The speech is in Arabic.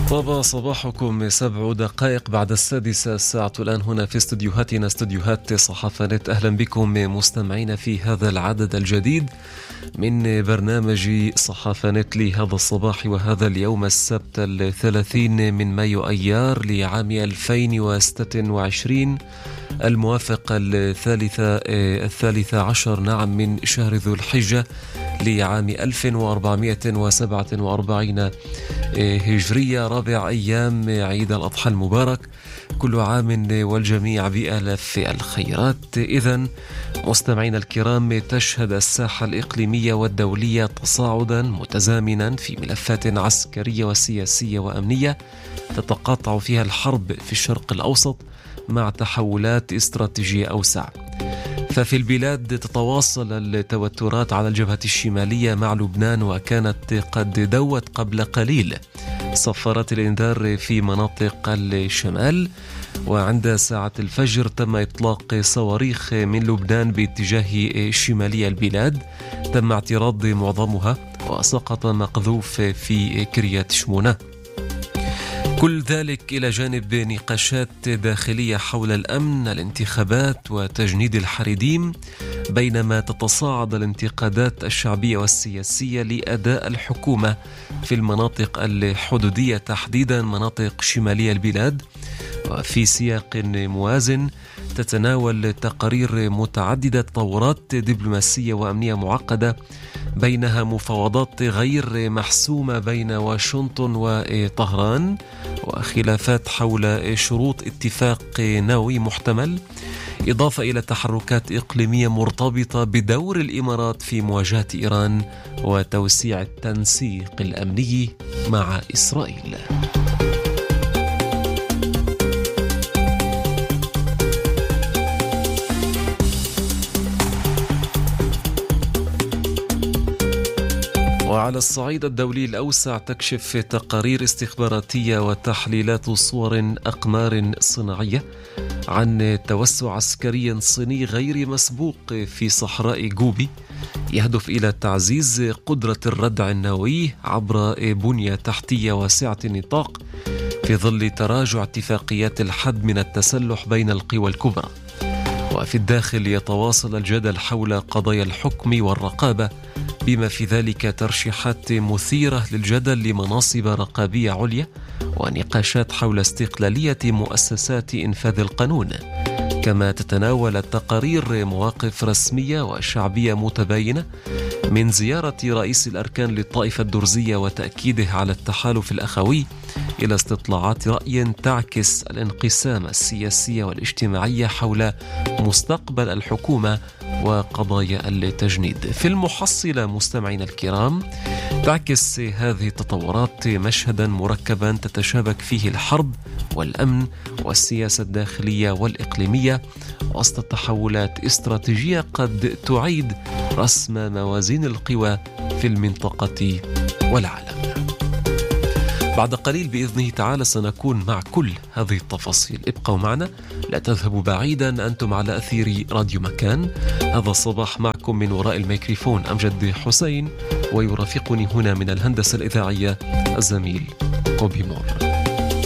طاب صباحكم 7 دقائق بعد 6 الساعة الآن هنا في استديوهاتنا استديوهات صحافة نت. أهلا بكم مستمعين في هذا العدد الجديد من برنامج صحافة نت لهذا الصباح وهذا اليوم السبت 30 من مايو أيار لعام 2026 الموافق الثالث عشر من شهر ذو الحجة لعام 1447 هجرية، رابع أيام عيد الأضحى المبارك. كل عام والجميع بآلاف الخيرات. إذن مستمعينا الكرام، تشهد الساحة الإقليمية والدولية تصاعدا متزامنا في ملفات عسكرية وسياسية وأمنية تتقاطع فيها الحرب في الشرق الأوسط مع تحولات استراتيجية أوسع. ففي البلاد تتواصل التوترات على الجبهة الشمالية مع لبنان، وكانت قد دوت قبل قليل صفارات الإنذار في مناطق الشمال. وعند ساعة الفجر تم إطلاق صواريخ من لبنان باتجاه شمالي البلاد، تم اعتراض معظمها وسقط مقذوف في كريات شمونة. كل ذلك إلى جانب نقاشات داخلية حول الأمن، الانتخابات وتجنيد الحريديم، بينما تتصاعد الانتقادات الشعبية والسياسية لأداء الحكومة في المناطق الحدودية، تحديدا مناطق شمالية البلاد. وفي سياق موازن تتناول تقارير متعددة تطورات دبلوماسية وأمنية معقدة، بينها مفاوضات غير محسومة بين واشنطن وطهران، وخلافات حول شروط اتفاق نووي محتمل، إضافة إلى تحركات إقليمية مرتبطة بدور الإمارات في مواجهة إيران وتوسيع التنسيق الأمني مع إسرائيل. وعلى الصعيد الدولي الأوسع، تكشف تقارير استخباراتية وتحليلات صور أقمار صناعية عن توسع عسكري صيني غير مسبوق في صحراء جوبي، يهدف إلى تعزيز قدرة الردع النووي عبر بنية تحتية واسعة النطاق في ظل تراجع اتفاقيات الحد من التسلح بين القوى الكبرى. وفي الداخل يتواصل الجدل حول قضايا الحكم والرقابة، بما في ذلك ترشيحات مثيرة للجدل لمناصب رقابية عليا، ونقاشات حول استقلالية مؤسسات إنفاذ القانون. كما تتناول التقارير مواقف رسمية وشعبية متباينة، من زيارة رئيس الأركان للطائفة الدرزية وتأكيده على التحالف الأخوي، إلى استطلاعات رأي تعكس الانقسام السياسي والاجتماعي حول مستقبل الحكومة وقضايا التجنيد. في المحصلة مستمعين الكرام، تعكس هذه التطورات مشهدا مركبا تتشابك فيه الحرب والأمن والسياسة الداخلية والإقليمية، وسط تحولات استراتيجية قد تعيد رسم موازين القوى في المنطقة والعالم. بعد قليل بإذنه تعالى سنكون مع كل هذه التفاصيل. ابقوا معنا، لا تذهبوا بعيدا، أنتم على أثير راديو مكان. هذا الصباح معكم من وراء الميكروفون أمجد حسين، ويرافقني هنا من الهندسة الإذاعية الزميل كوبي مور.